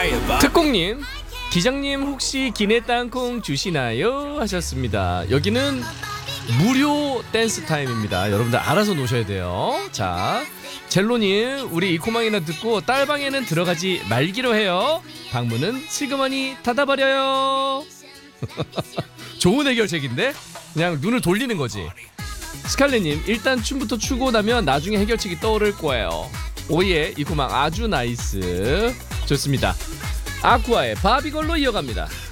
특공님, 기장님 혹시 기내 땅콩 주시나요? 하셨습니다. 여기는 무료 댄스 타임입니다. 여러분들 알아서 노셔야 돼요. 자, 젤로님, 우리 이코망이나 듣고 딸방에는 들어가지 말기로 해요. 방문은 슬그머니 닫아버려요. 좋은 해결책인데? 그냥 눈을 돌리는 거지. 스칼렛님, 일단 춤부터 추고 나면 나중에 해결책이 떠오를 거예요. 오예, 이코망 아주 나이스. 좋습니다. 아쿠아의 바비걸로 이어갑니다.